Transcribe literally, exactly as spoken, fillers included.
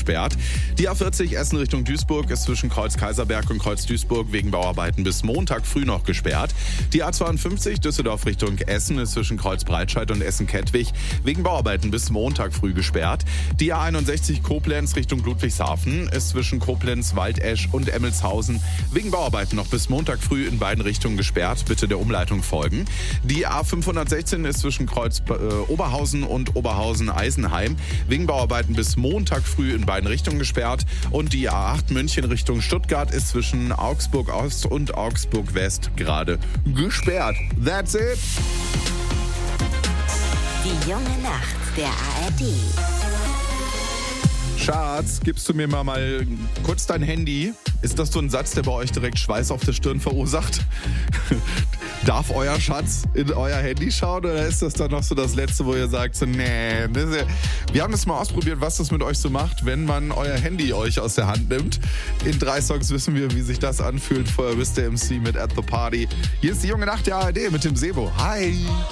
gesperrt. Die A vierzig Essen Richtung Duisburg ist zwischen Kreuz Kaiserberg und Kreuz Duisburg wegen Bauarbeiten bis Montag früh noch gesperrt. Die A zweiundfünfzig Düsseldorf Richtung Essen ist zwischen Kreuz Breitscheid und Essen-Kettwig wegen Bauarbeiten bis Montag früh gesperrt. Die A einundsechzig Koblenz Richtung Ludwigshafen ist zwischen Koblenz, Waldesch und Emmelshausen wegen Bauarbeiten noch bis Montag früh in beiden Richtungen gesperrt. Bitte der Umleitung folgen. Die A fünfhundertsechzehn ist zwischen Kreuz äh, Oberhausen und Oberhausen-Eisenheim wegen Bauarbeiten bis Montag früh in beiden Richtungen gesperrt. Und die A acht München Richtung Stuttgart ist zwischen Augsburg Ost und Augsburg West gerade gesperrt. That's it. Die junge Nacht der A R D. Schatz, gibst du mir mal, mal kurz dein Handy? Ist das so ein Satz, der bei euch direkt Schweiß auf der Stirn verursacht? Darf euer Schatz in euer Handy schauen oder ist das dann noch so das Letzte, wo ihr sagt, so, nee, das ist ja... Wir haben es mal ausprobiert, was das mit euch so macht, wenn man euer Handy euch aus der Hand nimmt. In drei Songs wissen wir, wie sich das anfühlt. Vorher wisst ihr M C mit At The Party. Hier ist die junge Nacht der A R D mit dem Sebo. Hi!